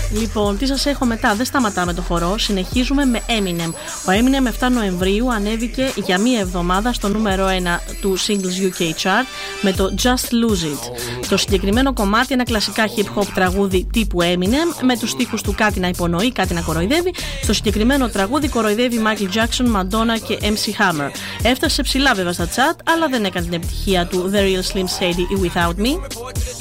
Λοιπόν, τι σας έχω μετά? Δεν σταματάμε το χορό. Συνεχίζουμε με Eminem. Ο Eminem 7 Νοεμβρίου ανέβηκε για μία εβδομάδα στο νούμερο 1 του Singles UK Chart με το Just Lose It. Το συγκεκριμένο κομμάτι, ένα κλασικά hip hop τραγούδι τύπου Eminem, με τους στίχους του κάτι να υπονοεί, κάτι να κοροϊδεύει. Στο συγκεκριμένο τραγούδι κοροϊδεύει Michael Jackson, Madonna και MC Hammer. Έφτασε ψηλά βέβαια στα chat, αλλά δεν έκανε την επιτυχία του The Real Slim Shady ή Without Me.